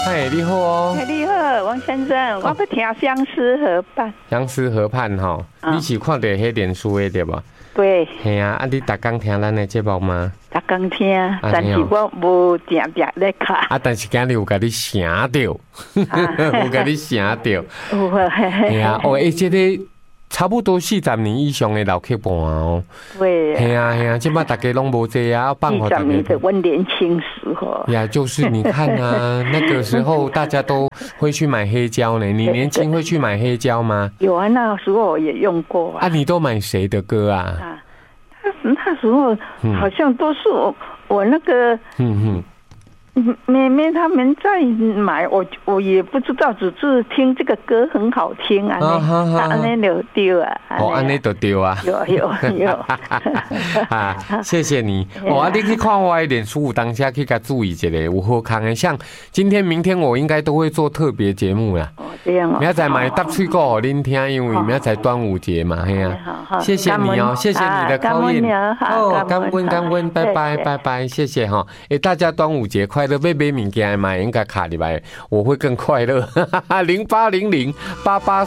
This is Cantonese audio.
嗨，你好哦。 你好，王先生，我要听相思河畔。 相思河畔吼，你是看到迄脸书的对吧？ 对。 嘿啊，啊你逐工听咱的节目吗？ 逐工听，但是我无定定咧看。 啊，但是今日有甲你想到，有甲你想到。嘿啊，哦，这个差不多40年以上的老客伴哦。 对。 嘿啊嘿啊，现在大家拢无这啊，放好大家。 40年的我年轻时候。 呀，就是你看啊，那个时候大家都会去买黑胶呢。你年轻会去买黑胶吗？ 有啊，那时候我也用过啊。 啊，你都买谁的歌啊？ 那时候好像都是我那个妹妹他们在买，我也不知道，只是听这个歌很好听啊，安尼就对啊。 哦，安尼就对啊。 有。 啊，谢谢你。哦，啊，你去看我的脸书，当下去甲注意一下，有好康的。像今天、明天我应该都会做特别节目啦。 哦，这样哦。 明仔买搭水果给恁听，因为明仔端午节嘛，嘿啊。谢谢你哦，谢谢你的call in。哦，感恩，拜拜，谢谢哈。大家端午节快乐，买物件买应该卡里来，我会更快乐。080088。